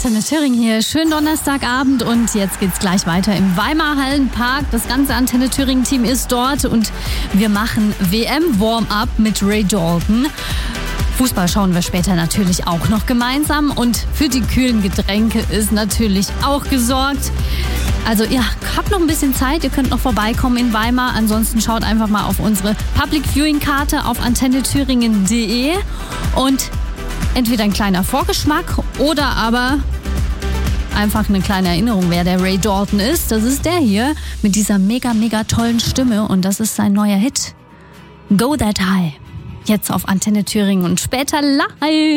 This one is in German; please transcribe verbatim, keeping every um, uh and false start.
Antenne Thüringen hier. Schönen Donnerstagabend und jetzt geht's gleich weiter im Weimar Hallenpark. Das ganze Antenne Thüringen Team ist dort und wir machen W M-Warm-Up mit Ray Dalton. Fußball schauen wir später natürlich auch noch gemeinsam und für die kühlen Getränke ist natürlich auch gesorgt. Also ihr habt noch ein bisschen Zeit, ihr könnt noch vorbeikommen in Weimar. Ansonsten schaut einfach mal auf unsere Public Viewing Karte auf antenne thüringen punkt de und entweder ein kleiner Vorgeschmack oder aber einfach eine kleine Erinnerung, wer der Ray Dalton ist. Das ist der hier mit dieser mega, mega tollen Stimme und das ist sein neuer Hit. Go That High. Jetzt auf Antenne Thüringen und später live.